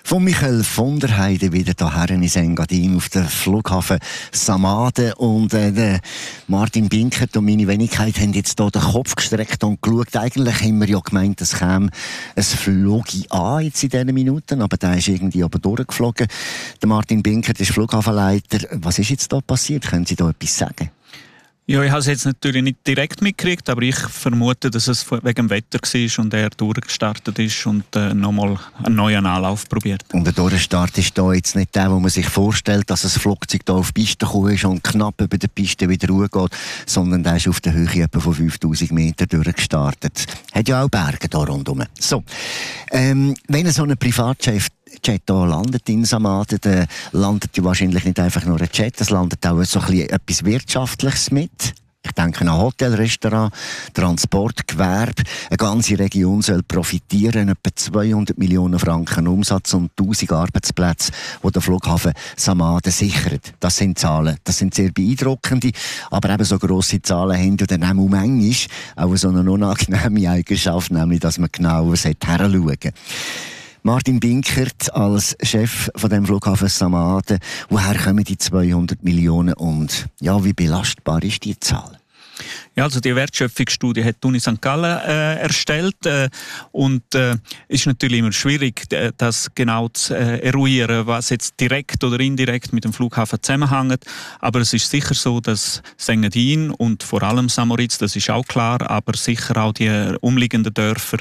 Von Michael von der Heide wieder hierher in Engadin auf den Flughafen Samaden. Und Martin Binkert und meine Wenigkeit haben jetzt hier den Kopf gestreckt und geschaut. Eigentlich haben wir ja gemeint, es käme ein Flogi an jetzt in diesen Minuten, aber der ist irgendwie aber durchgeflogen. Der Martin Binkert ist Flughafenleiter. Was ist jetzt da passiert? Können Sie da etwas sagen? Ja, ich habe es jetzt natürlich nicht direkt mitgekriegt, aber ich vermute, dass es wegen dem Wetter war und er durchgestartet ist und nochmal einen neuen Anlauf probiert. Und der Durchstart ist da jetzt nicht der, wo man sich vorstellt, dass ein Flugzeug da auf die Piste gekommen ist und knapp über der Piste wieder ruhig, sondern der ist auf der Höhe etwa von 5000 Metern durchgestartet. Hat ja auch Berge da rundherum. So, wenn so ein Privatjet hier landet in Samaden, dann landet ja wahrscheinlich nicht einfach nur ein Jet, es landet auch so ein bisschen etwas Wirtschaftliches mit. Ich denke an Hotel, Restaurant, Transport, Gewerbe. Eine ganze Region soll profitieren. Etwa 200 Millionen Franken Umsatz und 1000 Arbeitsplätze, die der Flughafen Samaden sichert. Das sind Zahlen. Das sind sehr beeindruckende. Aber eben so grosse Zahlen haben ja dann auch manchmal auch so eine unangenehme Eigenschaft, nämlich, dass man genau hinschauen sollte. Martin Binkert als Chef von dem Flughafen Samaden. Woher kommen die 200 Millionen und ja, wie belastbar ist die Zahl? Ja, also die Wertschöpfungsstudie hat die Uni St. Gallen erstellt und ist natürlich immer schwierig, das genau zu eruieren, was jetzt direkt oder indirekt mit dem Flughafen zusammenhängt. Aber es ist sicher so, dass Engadin und vor allem Samoritz, das ist auch klar, aber sicher auch die umliegenden Dörfer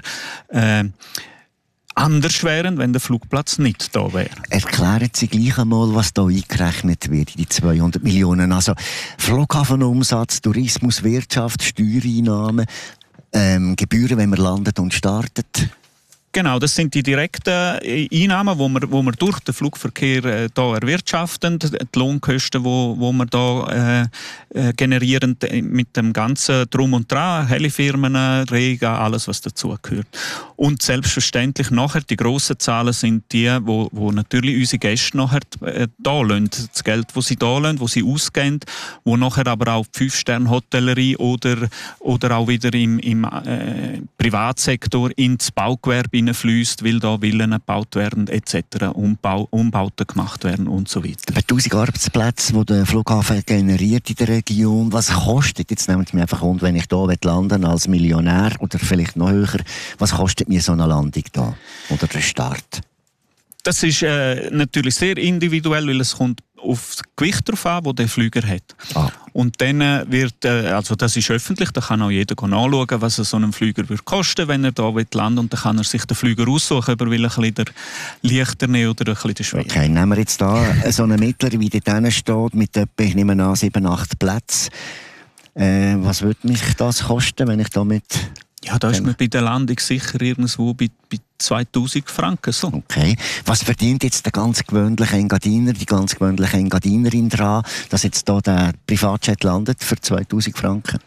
anders wären, wenn der Flugplatz nicht da wäre. Erklären Sie gleich einmal, was da eingerechnet wird in die 200 Millionen. Also Flughafenumsatz, Tourismus, Wirtschaft, Steuereinnahmen, Gebühren, wenn man landet und startet. Genau, das sind die direkten Einnahmen, wo wir durch den Flugverkehr da erwirtschaften, die Lohnkosten, wo wir da generieren mit dem ganzen Drum und Dran, Helifirmen, Rega, alles was dazugehört. Und selbstverständlich nachher die grossen Zahlen sind die, wo natürlich unsere Gäste nachher da lassen, das Geld, das sie da lassen, das sie ausgeben, wo nachher aber auch die 5-Sterne-Hotellerie oder auch wieder im Privatsektor ins Baugewerbe fließt, weil da Villen gebaut werden etc., Umbauten gemacht werden und so weiter. Über 1000 Arbeitsplätze, die der Flughafen generiert in der Region, was kostet, jetzt nehmen Sie mich einfach und wenn ich hier landen als Millionär oder vielleicht noch höher, was kostet mir so eine Landung da oder der Start? Das ist natürlich sehr individuell, weil es kommt auf das Gewicht drauf an, das der Flüger hat. Und dann wird, also das ist öffentlich, da kann auch jeder nachschauen, was so ein Flüger würde kosten, wenn er da landen will. Und dann kann er sich den Flüger aussuchen, ob er will ein bisschen der leichter nehmen oder ein bisschen der schwerer. Okay, nehmen wir jetzt da so einen Mittler, wie dort steht, mit etwa, ich nehme an, 7-8 Plätzen. Was würde mich das kosten, wenn ich damit... Ja, da ist man bei der Landung sicher irgendwo bei 2000 Franken. So. Okay. Was verdient jetzt der ganz gewöhnliche Engadiner, die ganz gewöhnliche Engadinerin daran, dass jetzt da der Privatjet landet für 2000 Franken?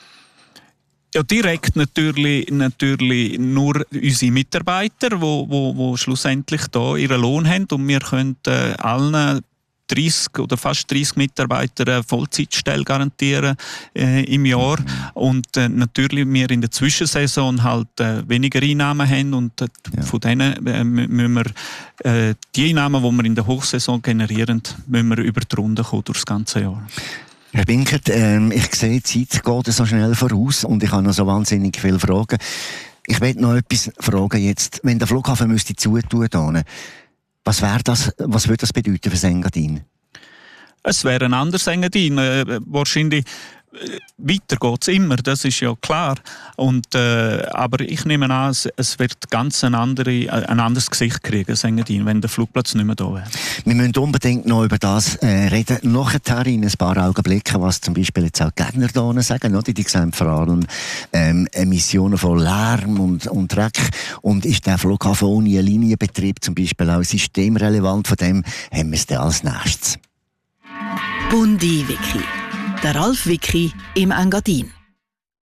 Ja, direkt natürlich nur unsere Mitarbeiter, die schlussendlich da ihren Lohn haben und wir können allen 30 oder fast 30 Mitarbeiter eine Vollzeitstelle garantieren im Jahr. Und natürlich wir in der Zwischensaison halt weniger Einnahmen haben und von denen müssen wir die Einnahmen, die wir in der Hochsaison generieren, müssen wir über die Runde kommen durch das ganze Jahr. Herr Binkert, ich sehe, die Zeit geht so schnell voraus und ich habe noch so wahnsinnig viele Fragen. Ich möchte noch etwas fragen jetzt. Wenn der Flughafen müsste zutun, was würde das bedeuten für Engadin? Es wäre ein anderes Engadin. Wahrscheinlich weiter geht es immer, das ist ja klar. Aber ich nehme an, es wird ganz ein anderes Gesicht kriegen, Engadin, wenn der Flugplatz nicht mehr da wäre. Wir müssen unbedingt noch über das reden. Nachher in ein paar Augenblicken, was zum Beispiel jetzt auch die Gegner da sagen. Oder? Die sehen vor allem Emissionen von Lärm und Dreck. Und ist der Flughafen ohne einen Linienbetrieb zum Beispiel auch systemrelevant? Von dem haben wir es dann als nächstes. Bundi Wiki. Der Ralf Wiki im Engadin.